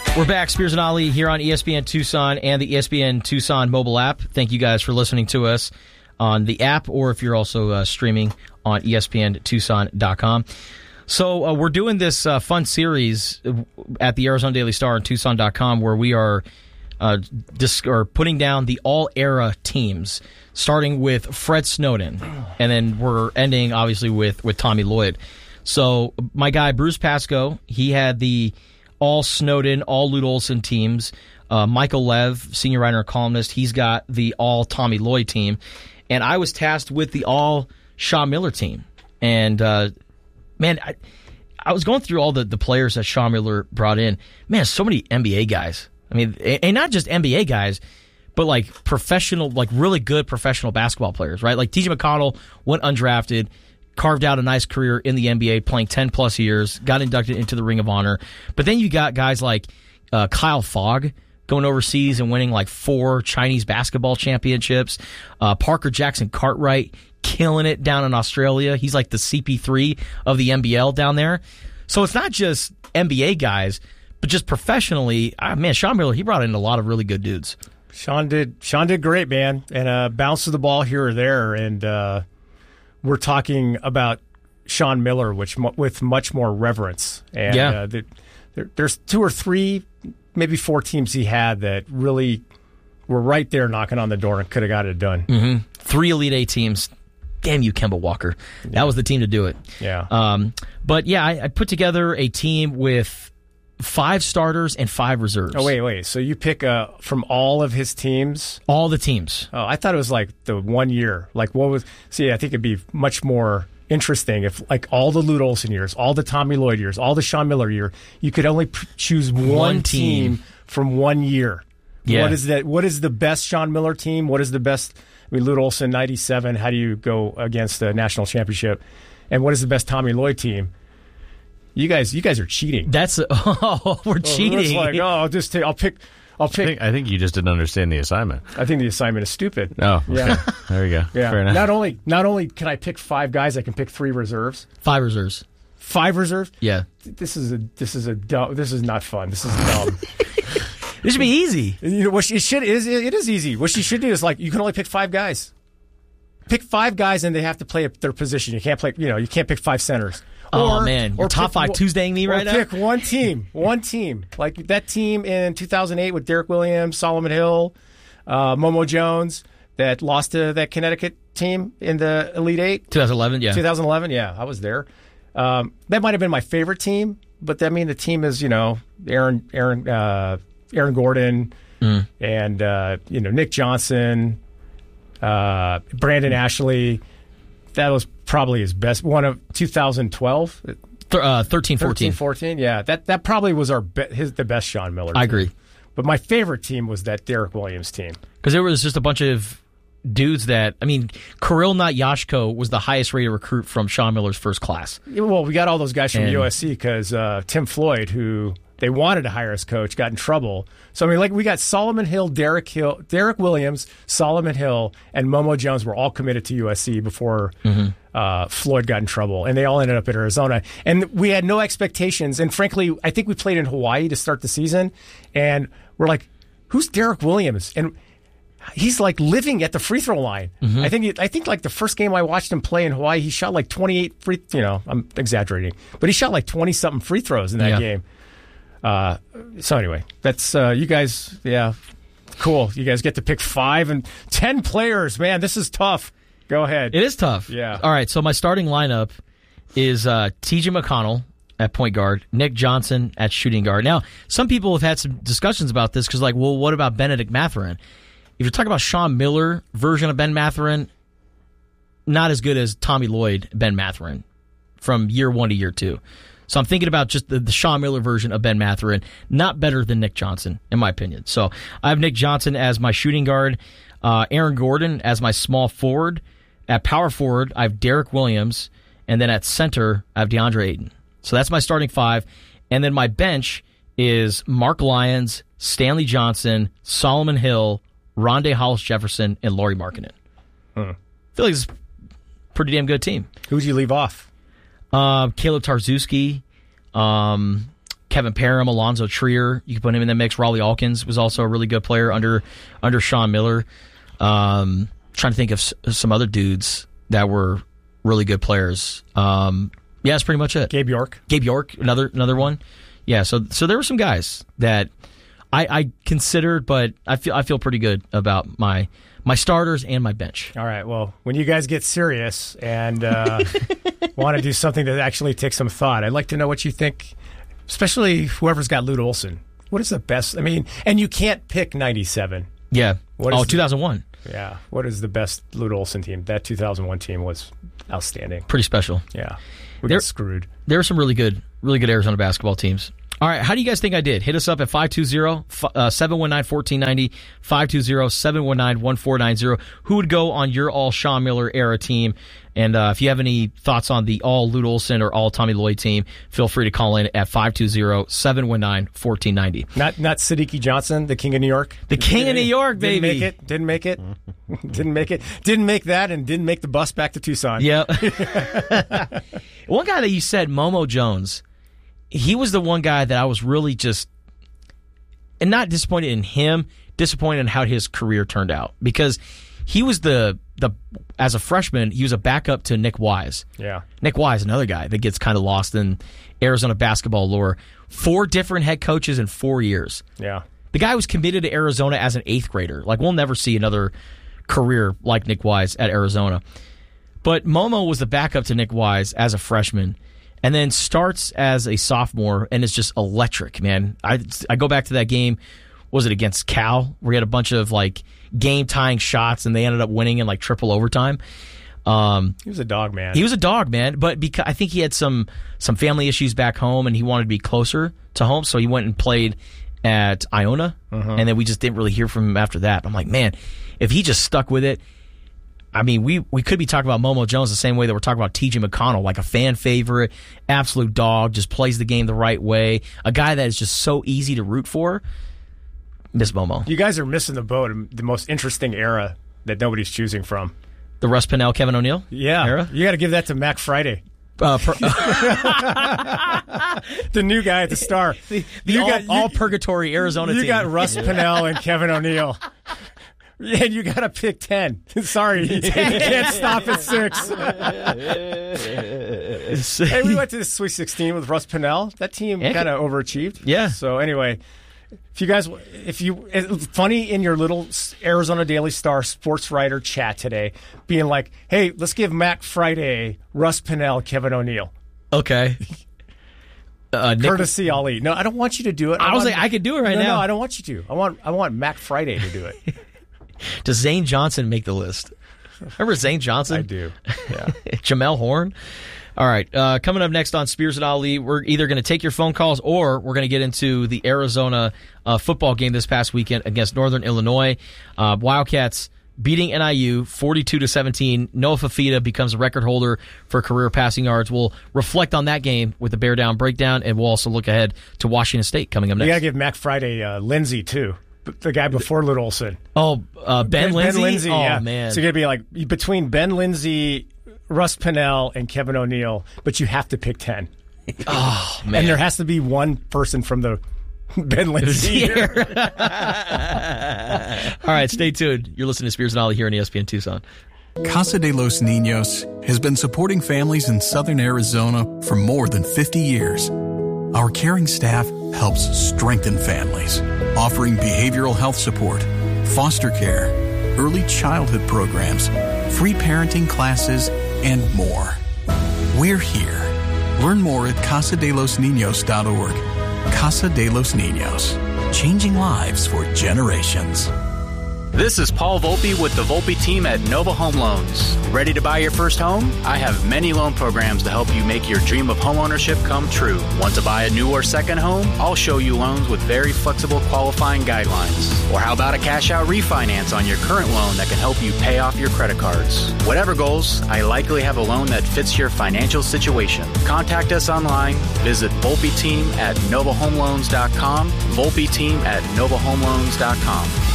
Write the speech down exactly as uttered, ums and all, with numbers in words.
We're back, Spears and Ali, here on E S P N Tucson and the E S P N Tucson mobile app. Thank you guys for listening to us on the app, or if you're also uh, streaming on E S P N Tucson dot com. So uh, we're doing this uh, fun series at the Arizona Daily Star and Tucson dot com where we are uh, dis- or putting down the all-era teams, starting with Fred Snowden, and then we're ending, obviously, with, with Tommy Lloyd. So my guy, Bruce Pascoe, he had the all Snowden, all Lute Olson teams. Uh, Michael Lev, senior writer and columnist, he's got the all Tommy Lloyd team. And I was tasked with the all Sean Miller team. And, uh, man, I, I was going through all the, the players that Sean Miller brought in. Man, so many N B A guys. I mean, and not just N B A guys, but like professional, like really good professional basketball players, right? Like T J McConnell went undrafted, carved out a nice career in the N B A, playing ten plus years, got inducted into the Ring of Honor. But then you got guys like uh, Kyle Fogg going overseas and winning like four Chinese basketball championships. Uh, Parker Jackson Cartwright killing it down in Australia. He's like the C P three of the N B L down there. So it's not just N B A guys, but just professionally. Uh, man, Sean Miller, he brought in a lot of really good dudes. Sean did Sean did great, man, and uh, bounced the ball here or there, and uh, we're talking about Sean Miller, which with much more reverence. And yeah. uh, the, there, there's two or three, maybe four teams he had that really were right there knocking on the door and could have got it done. Mm-hmm. Three Elite Eight teams. Damn you, Kemba Walker. That yeah. was the team to do it. Yeah. Um, but, yeah, I, I put together a team with five starters and five reserves. Oh, wait, wait. So you pick uh, from all of his teams? All the teams. Oh, I thought it was like the one year. Like what was – see, I think it'd be much more interesting if like all the Lute Olson years, all the Tommy Lloyd years, all the Sean Miller year, you could only p- choose one, one team. team from one year. Yeah. What is that? What is the best Sean Miller team? What is the best – I mean, Lute Olson, ninety-seven, how do you go against the national championship? And what is the best Tommy Lloyd team? You guys, you guys are cheating. That's a, oh, we're cheating. It's like, oh, I'll just take, I'll pick, I'll pick. I think, I think you just didn't understand the assignment. I think the assignment is stupid. Oh, okay. Yeah. There you go. Yeah. Fair enough. Not only, not only can I pick five guys, I can pick three reserves. Five reserves. Five reserves. Yeah. This is a, this is a dumb. This is not fun. This is dumb. This should be easy. You know what? It should is it is easy. What you should do is like you can only pick five guys. Pick five guys and they have to play their position. You can't play. You know, you can't pick five centers. Oh, or, man. You're or top pick, five Tuesdaying me right or now? Pick one team. One team. Like that team in two thousand eight with Derek Williams, Solomon Hill, uh, Momo Jones that lost to that Connecticut team in the Elite Eight. twenty eleven, yeah. twenty eleven, yeah. I was there. Um, that might have been my favorite team, but I mean, the team is, you know, Aaron Aaron, uh, Aaron Gordon mm. and, uh, you know, Nick Johnson, uh, Brandon Ashley. That was probably his best one of two thousand twelve. Th- uh, thirteen fourteen. thirteen fourteen, yeah. That that probably was our be- his the best Sean Miller team. I agree. But my favorite team was that Derek Williams team. Because there was just a bunch of dudes that, I mean, Kirill Natyashko was the highest rated recruit from Sean Miller's first class. Yeah, well, we got all those guys from And, U S C because uh, Tim Floyd, who they wanted to hire as coach, got in trouble. So, I mean, like we got Solomon Hill, Derek Hill, Derek Williams, Solomon Hill, and Momo Jones were all committed to U S C before mm-hmm. uh, Floyd got in trouble. And they all ended up at Arizona. And we had no expectations. And frankly, I think we played in Hawaii to start the season. And we're like, who's Derek Williams? And he's like living at the free throw line. Mm-hmm. I think. He, I think like the first game I watched him play in Hawaii, he shot like twenty-eight free. You know, I'm exaggerating, but he shot like twenty something free throws in that yeah. game. Uh, so anyway, that's uh, you guys. Yeah, cool. You guys get to pick five and ten players. Man, this is tough. Go ahead. It is tough. Yeah. All right. So my starting lineup is uh, T J McConnell at point guard, Nick Johnson at shooting guard. Now, some people have had some discussions about this because, like, well, what about Benedict Mathurin? If you're talking about Sean Miller version of Ben Mathurin, not as good as Tommy Lloyd Ben Mathurin from year one to year two. So I'm thinking about just the, the Sean Miller version of Ben Mathurin, not better than Nick Johnson, in my opinion. So I have Nick Johnson as my shooting guard, uh, Aaron Gordon as my small forward. At power forward, I have Derek Williams, and then at center, I have DeAndre Ayton. So that's my starting five. And then my bench is Mark Lyons, Stanley Johnson, Solomon Hill, Rondé Hollis-Jefferson, and Lauri Markkanen. Hmm. I feel like it's a pretty damn good team. Who'd you leave off? Uh, Caleb Tarczewski, um, Kevin Parham, Alonzo Trier, you can put him in the mix. Raleigh Alkins was also a really good player under under Sean Miller. Um, trying to think of s- some other dudes that were really good players. Um, yeah, that's pretty much it. Gabe York. Gabe York, another another one. Yeah, so so there were some guys that I, I considered, but I feel I feel pretty good about my my starters and my bench. All right. Well, when you guys get serious and uh, want to do something that actually takes some thought, I'd like to know what you think, especially whoever's got Lute Olson. What is the best? I mean, and you can't pick ninety-seven. Yeah. What oh, is two thousand one. Yeah. What is the best Lute Olson team? That two thousand one team was outstanding. Pretty special. Yeah. We There- got screwed. There are some really good, really good Arizona basketball teams. All right, how do you guys think I did? Hit us up at five two zero, seven one nine, one four nine zero, five two zero, seven one nine, one four nine zero. Who would go on your all Sean Miller era team? And uh, if you have any thoughts on the all Lute Olson or all Tommy Lloyd team, feel free to call in at five two zero, seven one nine, one four nine zero. Not not Siddiqui Johnson, the King of New York. The King of New York, baby. Didn't make it. Didn't make it. didn't make it. Didn't make that, and didn't make the bus back to Tucson. Yeah. One guy that you said, Momo Jones, he was the one guy that I was really just, and not disappointed in him, disappointed in how his career turned out. Because he was the, the as a freshman, he was a backup to Nick Wise. Yeah. Nick Wise, another guy that gets kind of lost in Arizona basketball lore. Four different head coaches in four years. Yeah. The guy was committed to Arizona as an eighth grader. Like, we'll never see another career like Nick Wise at Arizona. But Momo was the backup to Nick Wise as a freshman, and then starts as a sophomore, and is just electric, man. I I go back to that game, was it against Cal, where he had a bunch of, like, game-tying shots, and they ended up winning in, like, triple overtime. Um, He was a dog, man. he was a dog, man, but because I think he had some some family issues back home, and he wanted to be closer to home, so he went and played at Iona, Uh-huh. and then we just didn't really hear from him after that. I'm like, man, if he just stuck with it, I mean, we, we could be talking about Momo Jones the same way that we're talking about T J McConnell, like a fan favorite, absolute dog, just plays the game the right way, a guy that is just so easy to root for. Miss Momo. You guys are missing the boat. The most interesting era that nobody's choosing from. The Russ Pennell, Kevin O'Neill Yeah. era? You got to give that to Mac Friday. Uh, per, The new guy at the Star. the You all, got- you- all purgatory Arizona You team. got Russ Pennell and Kevin O'Neill. And you got to pick ten. Sorry, you can't stop at six. Hey, we went to the Sweet sixteen with Russ Pennell. That team Yeah. kind of overachieved. Yeah. So anyway, if you guys, if you, it's funny in your little Arizona Daily Star sports writer chat today, being like, hey, let's give Mac Friday, Russ Pennell, Kevin O'Neill. Okay. Uh, Nick, Courtesy Ali. No, I don't want you to do it. I was want- like, I could do it right no, now. No, I don't want you to. I want I want Mac Friday to do it. Does Zane Johnson make the list? Remember Zane Johnson? I do. Yeah. Jamel Horn. All right. Uh, coming up next on Spears and Ali, we're either going to take your phone calls or we're going to get into the Arizona uh, football game this past weekend against Northern Illinois. Uh, Wildcats beating N I U forty-two to seventeen. Noah Fafita becomes a record holder for career passing yards. We'll reflect on that game with the Bear Down breakdown, and we'll also look ahead to Washington State coming up You next. got to give Mac Friday uh, Lindsay, too. The guy before Lute Olson. Oh, uh, Ben, Lindsay? Ben Lindsay, oh, yeah. man. So you're going to be like between Ben Lindsay, Russ Pennell, and Kevin O'Neill, but you have to pick ten. Oh, man. And there has to be one person from the Ben Lindsay here. All right, stay tuned. You're listening to Spears and Ollie here on E S P N Tucson. Casa de los Niños has been supporting families in southern Arizona for more than fifty years. Our caring staff helps strengthen families, offering behavioral health support, foster care, early childhood programs, free parenting classes, and more. We're here. Learn more at casa de los niños dot org. Casa de los Niños, changing lives for generations. This is Paul Volpe with the Volpe team at Nova Home Loans. Ready to buy your first home? I have many loan programs to help you make your dream of homeownership come true. Want to buy a new or second home? I'll show you loans with very flexible qualifying guidelines. Or how about a cash out refinance on your current loan that can help you pay off your credit cards? Whatever goals, I likely have a loan that fits your financial situation. Contact us online. Visit Volpe team at nova home loans dot com, Volpe team at nova home loans dot com.